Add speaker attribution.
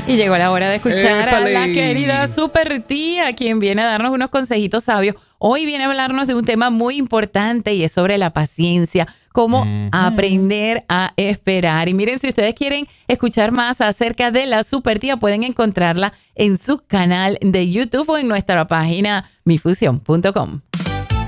Speaker 1: Y llegó la hora de escuchar
Speaker 2: ¡Épale!
Speaker 1: a la querida super tía, quien viene a darnos unos consejitos sabios. Hoy viene a hablarnos de un tema muy importante y es sobre la paciencia, cómo aprender a esperar. Y miren, si ustedes quieren escuchar más acerca de la super tía, pueden encontrarla en su canal de YouTube o en nuestra página mifusión.com.